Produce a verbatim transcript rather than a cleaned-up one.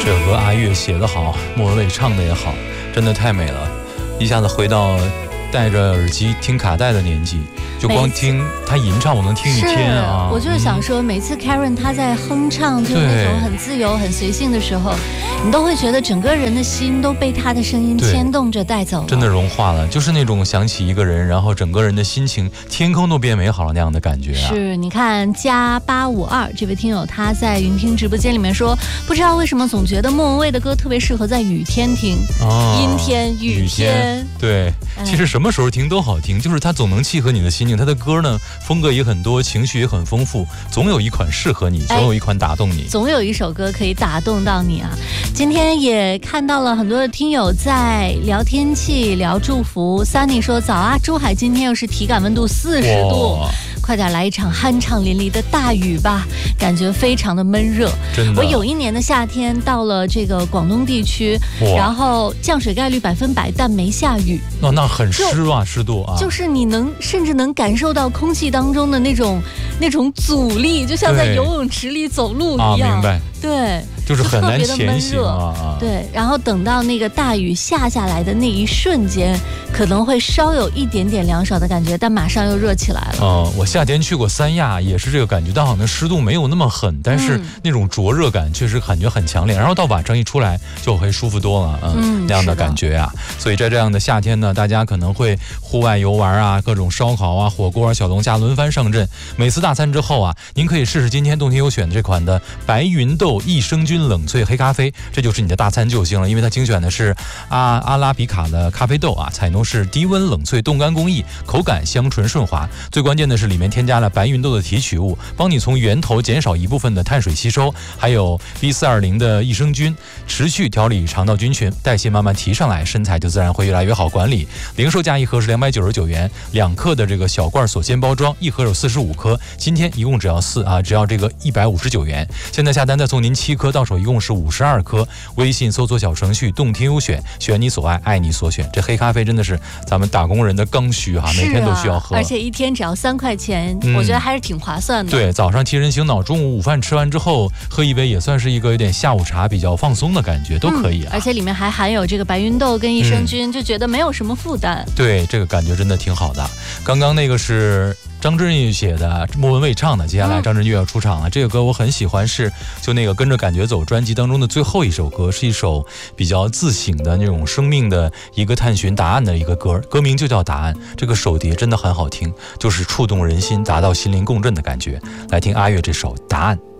这首歌阿月写得好，莫文蔚唱的也好，真的太美了，一下子回到戴着耳机听卡带的年纪，就光听他吟唱我能听一天啊。 我就是想说、嗯、每次 Karen 他在哼唱就是那种很自由很随性的时候，你都会觉得整个人的心都被他的声音牵动着带走了， 真的融化了，就是那种想起一个人，然后整个人的心情天空都变美好了那样的感觉啊。 是，你看加八五二这位听友他在云听直播间里面说，不知道为什么总觉得莫文蔚的歌特别适合在雨天听、哦、阴天雨天, 雨天对、哎、其实什么时候听都好听，就是它总能契合你的心情，它的歌呢风格也很多，情绪也很丰富，总有一款适合你，总有一款打动你、哎、 总有一首歌可以打动到你啊。今天也看到了很多的听友在聊天气聊祝福。 Sunny 说早啊，珠海今天又是体感温度四十度，快点来一场酣畅淋漓的大雨吧，感觉非常的闷热。 真的， 我有一年的夏天到了这个广东地区，然后降水概率百分百，但没下雨。 哦，那很湿啊，湿度啊， 就是你能甚至能感受到空气当中的那种那种阻力，就像在游泳池里走路一样。 啊，明白。 对， 就是很难前行啊。 对，然后等到那个大雨下下来的那一瞬间，可能会稍有一点点凉爽的感觉，但马上又热起来了。 哦、呃，我夏天去过三亚，也是这个感觉，但好像湿度没有那么狠，但是那种灼热感确实感觉很强烈。然后到晚上一出来就会舒服多了，嗯，嗯那样的感觉啊。所以在这样的夏天呢，大家可能会户外游玩啊，各种烧烤啊、火锅、小龙虾轮番上阵。每次大餐之后啊，您可以试试今天洞天优选这款的白云豆益生菌冷萃黑咖啡，这就是你的大餐救星了。因为它精选的是阿阿拉比卡的咖啡豆啊，采用是低温冷萃冻干工艺，口感香醇顺滑。最关键的是里面添加了白云豆的提取物，帮你从源头减少一部分的碳水吸收，还有 B 四二零 的益生菌，持续调理肠道菌群，代谢慢慢提上来，身材就自然会越来越好管理。零售价一盒是两百九十九元，两克的这个小罐锁鲜包装，一盒有四十五颗，今天一共只要四啊，只要这个一百五十九元。现在下单再送您七颗，到手一共是五十二颗。微信搜索小程序洞天优选，选你所爱，爱你所选。这黑咖啡真的是咱们打工人的刚需哈、啊，每天都需要喝， 而且一天只要三块钱、嗯，我觉得还是挺划算的。 对，早上提神醒脑，中午午饭吃完之后喝一杯，也算是一个有点下午茶比较放松的感觉，都可以啊。 嗯、而且里面还含有这个白云豆跟益生菌、嗯，就觉得没有什么负担。 对，这个感觉真的挺好的。刚刚那个是张震岳写的，莫文蔚唱的，接下来张震岳要出场了、嗯。这个歌我很喜欢，是就那个跟着感觉走专辑当中的最后一首歌，是一首比较自省的那种生命的一个探寻答案的一个歌，歌名就叫答案。这个手碟真的很好听，就是触动人心，达到心灵共振的感觉。来听阿月这首答案。